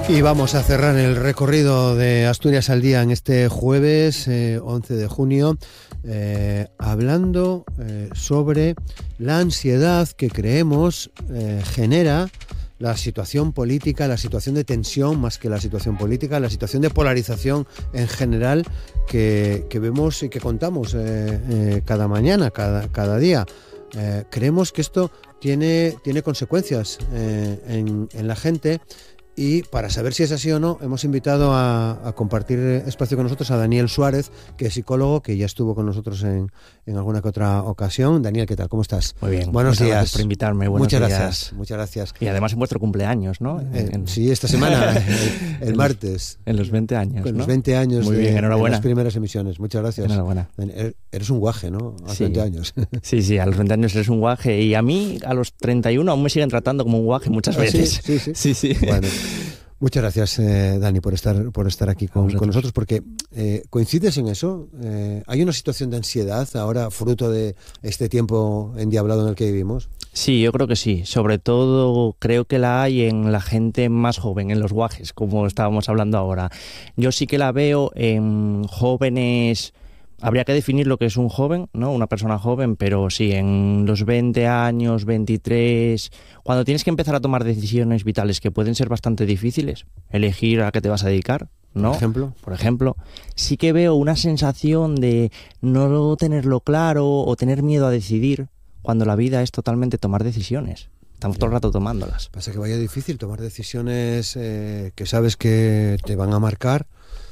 Y vamos a cerrar el recorrido de Asturias al Día en este jueves 11 de junio hablando sobre la ansiedad que creemos genera la situación política, la situación de tensión más que la situación política, la situación de polarización en general que vemos y que contamos cada mañana, cada día. Creemos que esto tiene consecuencias en la gente. Y para saber si es así o no, hemos invitado a compartir espacio con nosotros a Daniel Suárez, que es psicólogo, que ya estuvo con nosotros en alguna que otra ocasión. Daniel, ¿qué tal? ¿Cómo estás? Muy bien. Buenos días. Gracias por invitarme. Buenos muchas días. Gracias. Muchas gracias. Y además en vuestro cumpleaños, ¿no? Sí, esta semana, el martes. En los 20 años, Con ¿no? los 20 años Muy bien, enhorabuena. De las primeras emisiones. Muchas gracias. Enhorabuena. Eres un guaje, ¿no? A los 20 años. Sí, a los 20 años eres un guaje. Y a mí, a los 31, aún me siguen tratando como un guaje muchas veces. Sí. Bueno. Muchas gracias, Dani, por estar aquí con nosotros, porque coincides en eso. ¿Hay una situación de ansiedad ahora fruto de este tiempo endiablado en el que vivimos? Sí, yo creo que sí. Sobre todo creo que la hay en la gente más joven, en los guajes, como estábamos hablando ahora. Yo sí que la veo en jóvenes. Habría que definir lo que es un joven, ¿no? Una persona joven, pero sí, en los 20 años, 23, cuando tienes que empezar a tomar decisiones vitales que pueden ser bastante difíciles, elegir a qué te vas a dedicar, ¿no? Por ejemplo, sí que veo una sensación de no tenerlo claro o tener miedo a decidir cuando la vida es totalmente tomar decisiones. Estamos todo el rato tomándolas. Pasa que vaya difícil tomar decisiones que sabes que te van a marcar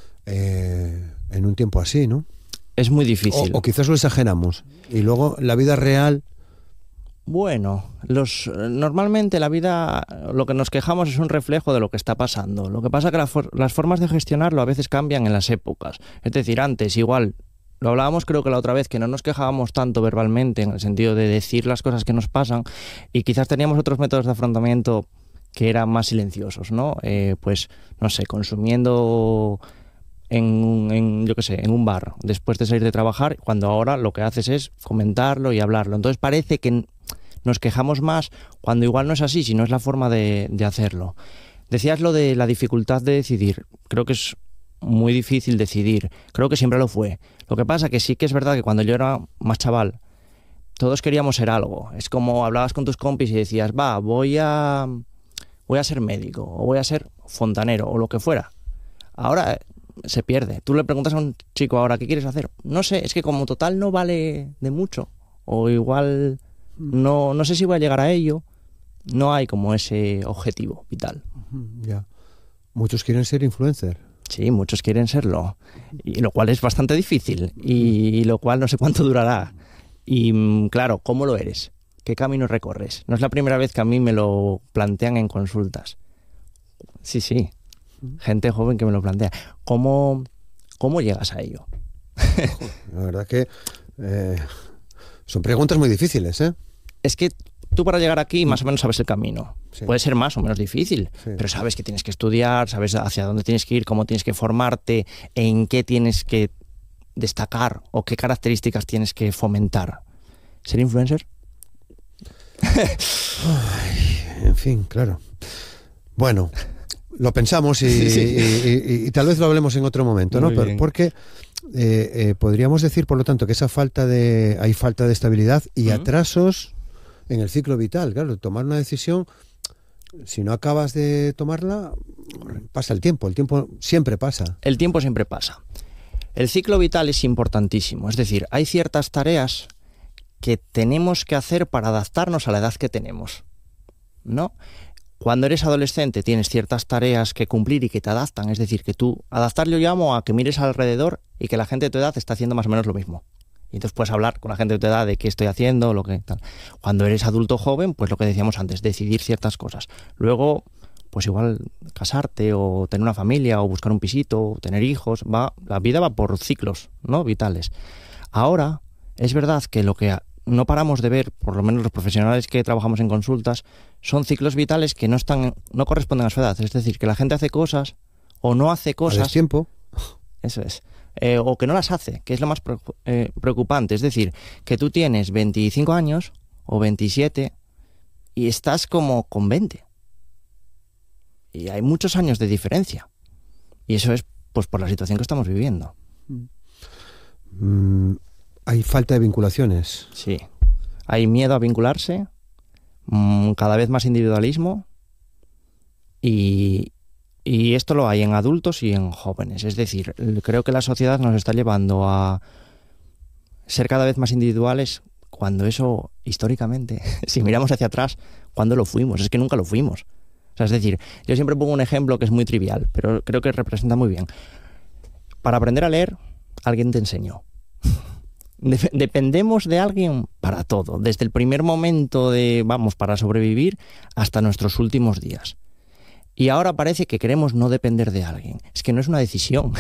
en un tiempo así, ¿no? Es muy difícil. O quizás lo exageramos. Y luego la vida real... Bueno, normalmente la vida, lo que nos quejamos es un reflejo de lo que está pasando. Lo que pasa es que las formas de gestionarlo a veces cambian en las épocas. Es decir, antes igual, lo hablábamos creo que la otra vez, que no nos quejábamos tanto verbalmente en el sentido de decir las cosas que nos pasan y quizás teníamos otros métodos de afrontamiento que eran más silenciosos, ¿no? Pues, no sé, consumiendo... yo qué sé, en un bar, después de salir de trabajar, cuando ahora lo que haces es comentarlo y hablarlo. Entonces parece que nos quejamos más cuando igual no es así, sino es la forma de hacerlo. Decías lo de la dificultad de decidir. Creo que es muy difícil decidir. Creo que siempre lo fue. Lo que pasa que sí que es verdad que cuando yo era más chaval, todos queríamos ser algo. Es como hablabas con tus compis y decías, voy a ser médico, o voy a ser fontanero, o lo que fuera. Ahora... se pierde. Tú le preguntas a un chico ahora, ¿qué quieres hacer? No sé, es que como total no vale de mucho. O igual no sé si voy a llegar a ello. No hay como ese objetivo vital. Ya. Muchos quieren ser influencer. Sí, muchos quieren serlo. Y lo cual es bastante difícil. Y lo cual no sé cuánto durará. Y claro, ¿cómo lo eres? ¿Qué camino recorres? No es la primera vez que a mí me lo plantean en consultas. Sí. Gente joven que me lo plantea. ¿Cómo llegas a ello? La verdad que son preguntas muy difíciles, ¿eh? Es que tú para llegar aquí más o menos sabes el camino. Sí. Puede ser más o menos difícil, pero sabes que tienes que estudiar, sabes hacia dónde tienes que ir, cómo tienes que formarte, en qué tienes que destacar o qué características tienes que fomentar. ¿Ser influencer? En fin, claro. Bueno... Lo pensamos y tal vez lo hablemos en otro momento, ¿no? Porque podríamos decir, por lo tanto, que hay falta de estabilidad y atrasos en el ciclo vital. Claro, tomar una decisión, si no acabas de tomarla, pasa el tiempo siempre pasa. El tiempo siempre pasa. El ciclo vital es importantísimo, es decir, hay ciertas tareas que tenemos que hacer para adaptarnos a la edad que tenemos, ¿no? Cuando eres adolescente tienes ciertas tareas que cumplir y que te adaptan, es decir, que tú, adaptar yo llamo a que mires alrededor y que la gente de tu edad está haciendo más o menos lo mismo. Y entonces puedes hablar con la gente de tu edad de qué estoy haciendo, lo que tal. Cuando eres adulto joven, pues lo que decíamos antes, decidir ciertas cosas. Luego, pues igual casarte o tener una familia o buscar un pisito o tener hijos, la vida va por ciclos, ¿no? Vitales. Ahora, es verdad que lo que no paramos de ver, por lo menos los profesionales que trabajamos en consultas, son ciclos vitales que no corresponden a su edad. Es decir, que la gente hace cosas o no hace cosas. ¿A destiempo? Eso es. O que no las hace, que es lo más preocupante. Es decir, que tú tienes 25 años o 27 y estás como con 20. y hay muchos años de diferencia. Y eso es pues por la situación que estamos viviendo. Hay falta de vinculaciones. Sí. Hay miedo a vincularse, cada vez más individualismo, y esto lo hay en adultos y en jóvenes. Es decir, creo que la sociedad nos está llevando a ser cada vez más individuales, cuando eso, históricamente, si miramos hacia atrás, ¿cuándo lo fuimos? Es que nunca lo fuimos. O sea, es decir, yo siempre pongo un ejemplo que es muy trivial, pero creo que representa muy bien. Para aprender a leer, alguien te enseñó. Dependemos de alguien para todo, desde el primer momento para sobrevivir hasta nuestros últimos días. Y ahora parece que queremos no depender de alguien. Es que no es una decisión.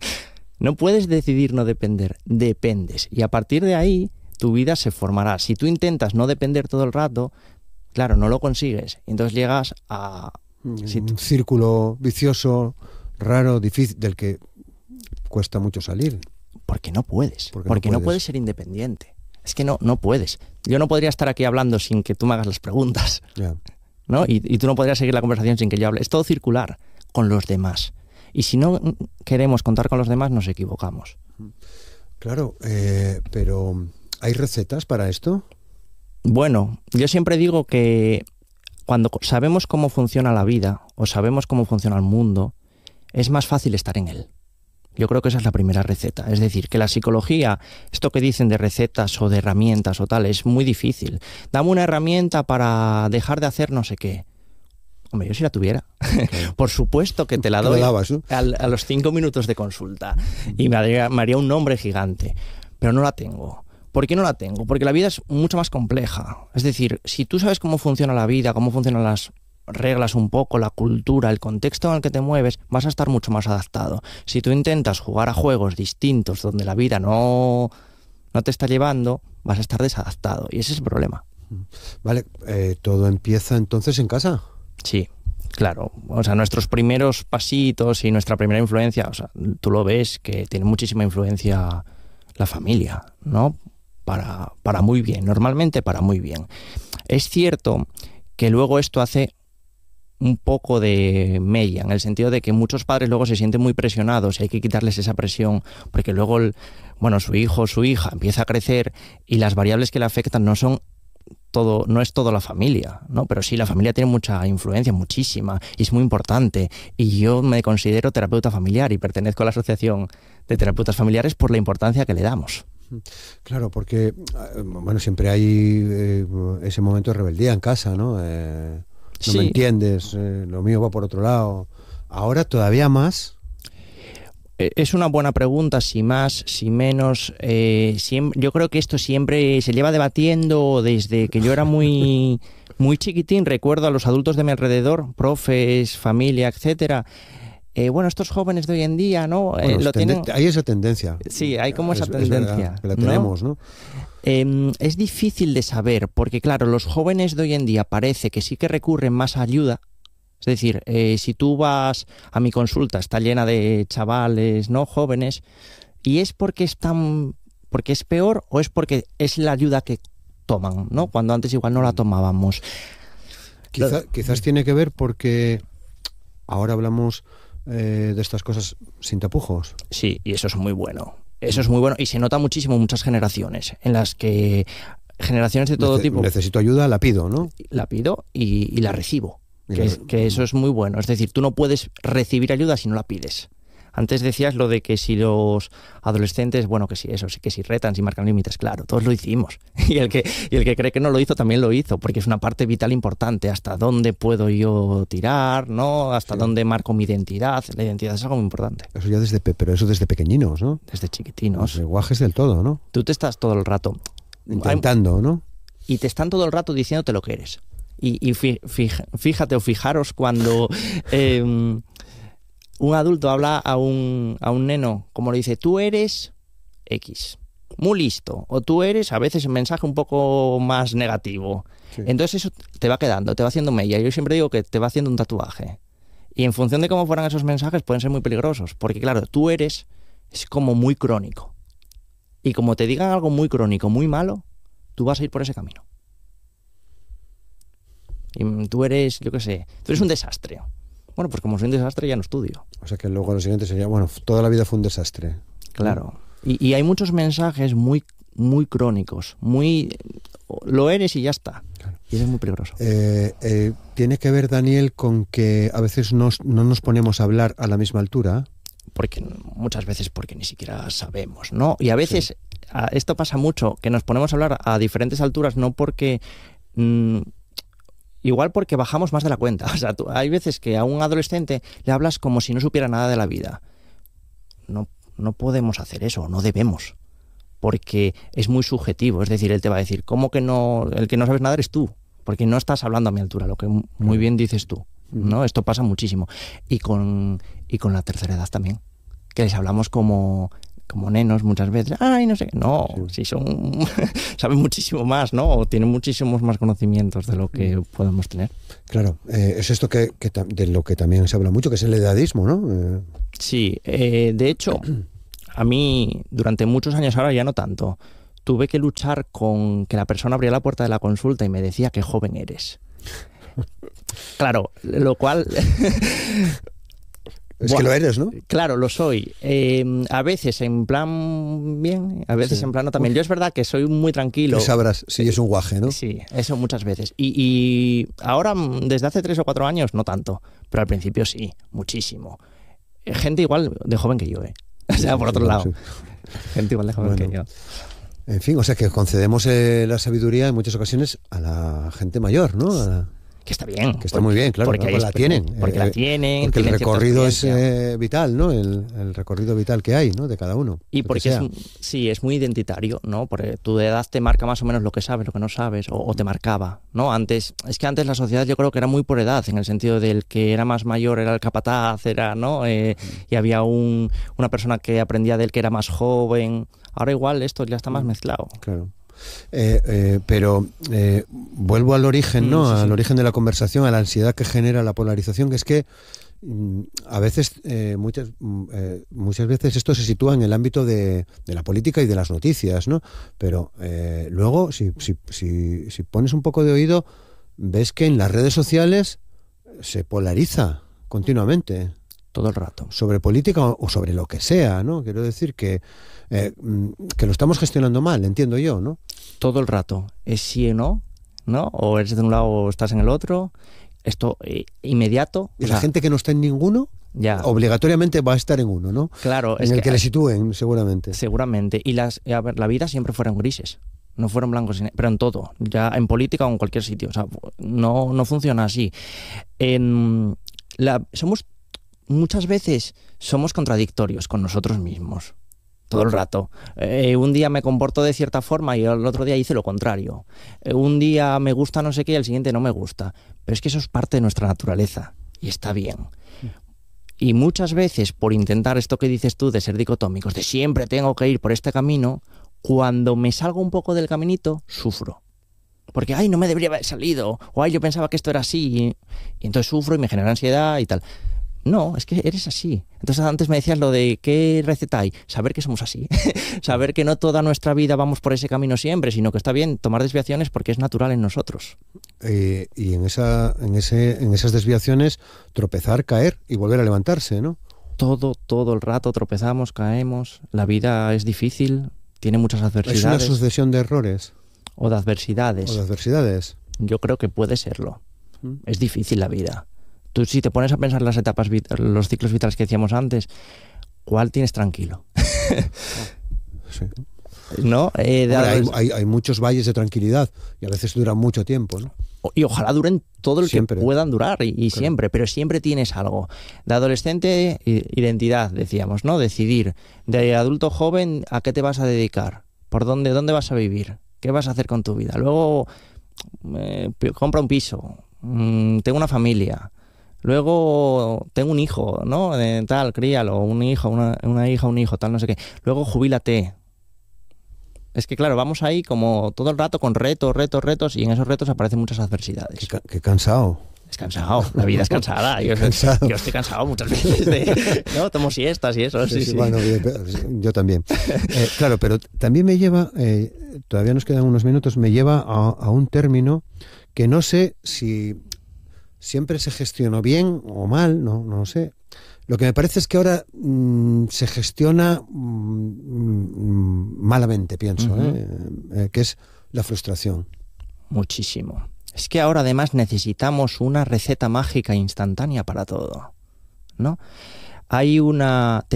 No puedes decidir no depender, dependes. Y a partir de ahí, tu vida se formará. Si tú intentas no depender todo el rato, claro, no lo consigues. Y entonces llegas a un círculo vicioso, raro, difícil, del que cuesta mucho salir. Porque no puedes. Porque no puedes ser independiente. Es que no puedes. Yo no podría estar aquí hablando sin que tú me hagas las preguntas. Yeah. ¿No? Y tú no podrías seguir la conversación sin que yo hable. Es todo circular con los demás. Y si no queremos contar con los demás, nos equivocamos. Claro, pero ¿hay recetas para esto? Bueno, yo siempre digo que cuando sabemos cómo funciona la vida o sabemos cómo funciona el mundo, es más fácil estar en él. Yo creo que esa es la primera receta. Es decir, que la psicología, esto que dicen de recetas o de herramientas o tal, es muy difícil. Dame una herramienta para dejar de hacer no sé qué. Hombre, yo si la tuviera, claro. Por supuesto que te la doy a los 5 minutos de consulta y me haría un nombre gigante, pero no la tengo. ¿Por qué no la tengo? Porque la vida es mucho más compleja. Es decir, si tú sabes cómo funciona la vida, cómo funcionan las reglas un poco, la cultura, el contexto en el que te mueves, vas a estar mucho más adaptado. Si tú intentas jugar a juegos distintos donde la vida no te está llevando, vas a estar desadaptado y ese es el problema. Vale, ¿todo empieza entonces en casa? Sí, claro. O sea, nuestros primeros pasitos y nuestra primera influencia, o sea, tú lo ves que tiene muchísima influencia la familia, ¿no? Para muy bien, normalmente para muy bien. Es cierto que luego esto hace un poco de mella, en el sentido de que muchos padres luego se sienten muy presionados y hay que quitarles esa presión, porque luego su hijo o su hija empieza a crecer y las variables que le afectan no es todo la familia, ¿no? Pero sí, la familia tiene mucha influencia, muchísima, y es muy importante. Y yo me considero terapeuta familiar y pertenezco a la Asociación de Terapeutas Familiares por la importancia que le damos. Claro, porque siempre hay ese momento de rebeldía en casa, ¿no? No me entiendes, lo mío va por otro lado. Ahora todavía más. Es una buena pregunta, si más, si menos. Yo creo que esto siempre se lleva debatiendo desde que yo era muy, muy chiquitín. Recuerdo a los adultos de mi alrededor, profes, familia, etcétera. Estos jóvenes de hoy en día, ¿no? Hay esa tendencia. Sí, hay como esa tendencia. Que la tenemos, ¿no? Es difícil de saber, porque claro, los jóvenes de hoy en día parece que sí que recurren más a ayuda. Es decir, si tú vas a mi consulta, está llena de chavales, ¿no? Jóvenes, y es porque es peor o es porque es la ayuda que toman, ¿no? Cuando antes igual no la tomábamos. Quizás tiene que ver porque ahora hablamos de estas cosas sin tapujos. Sí, y eso es muy bueno. Eso es muy bueno y se nota muchísimo en muchas generaciones, en las que generaciones de todo tipo. Necesito ayuda, la pido, ¿no? La pido y la recibo. Que eso es muy bueno. Es decir, tú no puedes recibir ayuda si no la pides. Antes decías lo de que si los adolescentes, que sí, eso sí, que si retan, si marcan límites, claro, todos lo hicimos. Y el que cree que no lo hizo, también lo hizo, porque es una parte vital importante. Hasta dónde puedo yo tirar, ¿no? Hasta dónde marco mi identidad. La identidad es algo muy importante. Eso ya pero eso desde pequeñinos, ¿no? Desde chiquitinos. Los lenguajes del todo, ¿no? Tú te estás todo el rato intentando, ¿no? Y te están todo el rato diciéndote lo que eres. Y fíjate o fijaros cuando un adulto habla a un neno, como le dice, tú eres X, muy listo, o tú eres, a veces un mensaje un poco más negativo. Sí. Entonces eso te va quedando, te va haciendo mella. Yo siempre digo que te va haciendo un tatuaje. Y en función de cómo fueran esos mensajes pueden ser muy peligrosos, porque claro, tú eres es como muy crónico. Y como te digan algo muy crónico, muy malo, tú vas a ir por ese camino. Y tú eres, yo qué sé, tú eres un desastre. Bueno, pues como soy un desastre ya no estudio. O sea que luego lo siguiente sería, bueno, toda la vida fue un desastre. Claro. Y hay muchos mensajes muy, muy crónicos, muy... Lo eres y ya está. Claro. Y eso es muy peligroso. ¿Tiene que ver, Daniel, con que a veces no nos ponemos a hablar a la misma altura? Porque muchas veces porque ni siquiera sabemos, ¿no? Y a veces esto pasa mucho, que nos ponemos a hablar a diferentes alturas, no porque... igual porque bajamos más de la cuenta. O sea, hay veces que a un adolescente le hablas como si no supiera nada de la vida. No podemos hacer eso, no debemos. Porque es muy subjetivo. Es decir, él te va a decir, ¿cómo que no? El que no sabes nada eres tú. Porque no estás hablando a mi altura, lo que muy bien dices tú, ¿no? Esto pasa muchísimo. Y con la tercera edad también. Que les hablamos como nenos muchas veces. Ay, no sé qué. No, sí saben muchísimo más, ¿no? O tienen muchísimos más conocimientos de lo que podemos tener. Claro, es esto que de lo que también se habla mucho, que es el edadismo, ¿no? Sí, de hecho, a mí durante muchos años, ahora ya no tanto, tuve que luchar con que la persona abría la puerta de la consulta y me decía qué joven eres. Claro, lo cual... Es que lo eres, ¿no? Claro, lo soy. A veces en plan bien, a veces en plan no también. Yo es verdad que soy muy tranquilo. Que sabrás, sí, es un guaje, ¿no? Sí, eso muchas veces. Y ahora, desde hace 3 o 4 años, no tanto. Pero al principio sí, muchísimo. Gente igual de joven que yo, ¿eh? O sea, por otro lado. Sí. Gente igual de joven que yo. En fin, o sea que concedemos la sabiduría en muchas ocasiones a la gente mayor, ¿no? Que está bien. Que está muy bien, claro. Porque la tienen. Porque la tienen. Porque el recorrido es vital, ¿no? El recorrido vital que hay, ¿no? De cada uno. Y porque es muy identitario, ¿no? Porque tu edad te marca más o menos lo que sabes, lo que no sabes, o te marcaba, ¿no? Antes la sociedad yo creo que era muy por edad, en el sentido del que era más mayor era el capataz, ¿no? Y había una persona que aprendía de él que era más joven. Ahora igual esto ya está más mezclado. Claro. Pero vuelvo al origen, ¿no? Al origen de la conversación, a la ansiedad que genera la polarización, que es que a veces, muchas veces esto se sitúa en el ámbito de la política y de las noticias, ¿no? Pero luego, si pones un poco de oído, ves que en las redes sociales se polariza continuamente. Todo el rato. Sobre política o sobre lo que sea, ¿no? Quiero decir que lo estamos gestionando mal, entiendo yo, ¿no? Todo el rato. Es sí o no, ¿no? O eres de un lado o estás en el otro. Esto inmediato. Y la gente que no está en ninguno, obligatoriamente va a estar en uno, ¿no? Claro. En el que le sitúen, seguramente. Seguramente. Y la vida siempre fueron grises. No fueron blancos, pero en todo. Ya en política o en cualquier sitio. O sea, no funciona así. Muchas veces somos contradictorios con nosotros mismos, todo el rato. Un día me comporto de cierta forma y el otro día hice lo contrario. Un día me gusta no sé qué y el siguiente no me gusta. Pero es que eso es parte de nuestra naturaleza y está bien. Y muchas veces, por intentar esto que dices tú de ser dicotómicos, de siempre tengo que ir por este camino, cuando me salgo un poco del caminito, sufro. Porque, ay, no me debería haber salido, o ay, yo pensaba que esto era así, y entonces sufro y me genera ansiedad y tal. No, es que eres así. Entonces antes me decías lo de ¿qué receta hay? Saber que somos así. Saber que no toda nuestra vida vamos por ese camino siempre, sino que está bien tomar desviaciones porque es natural en nosotros. Y en esas desviaciones tropezar, caer y volver a levantarse, ¿no? Todo el rato tropezamos, caemos. La vida es difícil, tiene muchas adversidades. ¿Es una sucesión de errores? O de adversidades. Yo creo que puede serlo. Es difícil la vida. Tú si te pones a pensar las etapas, los ciclos vitales que decíamos antes, ¿cuál tienes tranquilo? Sí. ¿No? Hay muchos valles de tranquilidad y a veces duran mucho tiempo, ¿no? Y ojalá duren todo el siempre. Que puedan durar y claro. Siempre, pero siempre tienes algo. De adolescente, identidad, decíamos, ¿no? Decidir. De adulto joven, ¿a qué te vas a dedicar? ¿Por dónde vas a vivir? ¿Qué vas a hacer con tu vida? Luego, compra un piso, tengo una familia. Luego tengo un hijo, ¿no? Tal, críalo, un hijo, una hija, un hijo, tal, no sé qué. Luego jubílate. Es que claro, vamos ahí como todo el rato con retos, y en esos retos aparecen muchas adversidades. Qué cansado. Es cansado, la vida es cansada. Yo estoy cansado muchas veces. ¿No? Tomo siestas y eso. Sí. Bueno, yo también. Claro, pero también me lleva, todavía nos quedan unos minutos, me lleva a un término que no sé si siempre se gestionó bien o mal, no lo sé. Lo que me parece es que ahora se gestiona malamente, pienso, que es la frustración. Muchísimo. Es que ahora además necesitamos una receta mágica instantánea para todo, ¿no? Hay una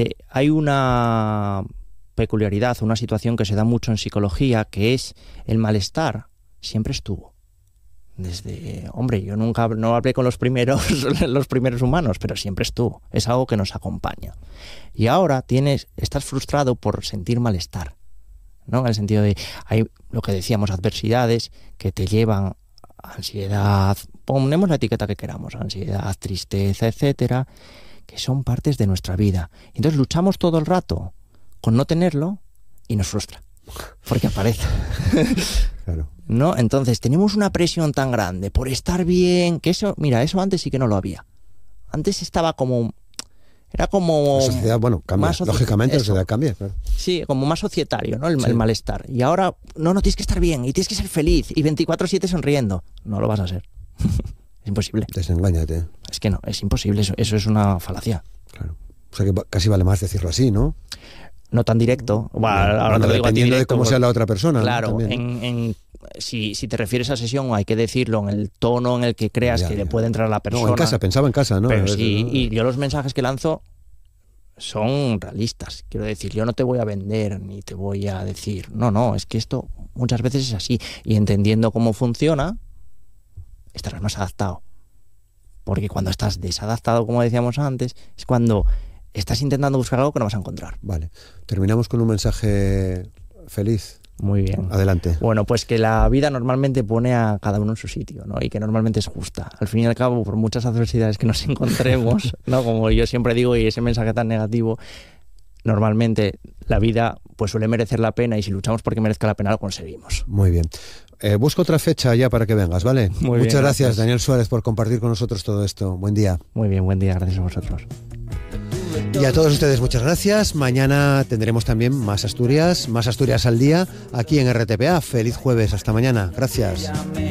peculiaridad, una situación que se da mucho en psicología, que es el malestar. Siempre estuvo. Hombre, yo nunca no hablé con los primeros humanos, pero siempre estuvo. Es algo que nos acompaña. Y ahora estás frustrado por sentir malestar, ¿no? En el sentido de, hay lo que decíamos, adversidades que te llevan a ansiedad, ponemos la etiqueta que queramos, ansiedad, tristeza, etcétera, que son partes de nuestra vida. Entonces luchamos todo el rato con no tenerlo y nos frustra, porque aparece. Claro. ¿No? Entonces tenemos una presión tan grande por estar bien, que eso antes sí que no lo había. Antes era como la sociedad, bueno, cambia, lógicamente la sociedad cambia, claro. Sí, como más societario, ¿no? El malestar. Y ahora, no, tienes que estar bien y tienes que ser feliz y 24/7 sonriendo. No lo vas a ser. Es imposible. Desengáñate. Es que no, es imposible, eso es una falacia. Claro. O sea que casi vale más decirlo así, ¿no? No tan directo. Ahora te lo digo a ti directo, de cómo sea la otra persona. Claro, ¿no? Si te refieres a sesión, hay que decirlo en el tono en el que creas que le puede entrar a la persona. No, en casa, pensaba en casa, ¿no? Pero sí, y yo los mensajes que lanzo son realistas. Quiero decir, yo no te voy a vender ni te voy a decir, no, es que esto muchas veces es así. Y entendiendo cómo funciona, estarás más adaptado. Porque cuando estás desadaptado, como decíamos antes, es cuando estás intentando buscar algo que no vas a encontrar. Vale. Terminamos con un mensaje feliz. Muy bien. Adelante. Bueno, pues que la vida normalmente pone a cada uno en su sitio, ¿no? Y que normalmente es justa. Al fin y al cabo, por muchas adversidades que nos encontremos, ¿no? Como yo siempre digo, y ese mensaje tan negativo, normalmente la vida pues suele merecer la pena, y si luchamos porque merezca la pena lo conseguimos. Muy bien. Busco otra fecha ya para que vengas, ¿vale? Muy Muchas bien, gracias, Daniel Suárez, por compartir con nosotros todo esto. Buen día. Muy bien, buen día. Gracias a vosotros. Y a todos ustedes muchas gracias. Mañana tendremos también más Asturias al día aquí en RTPA. Feliz jueves, hasta mañana. Gracias.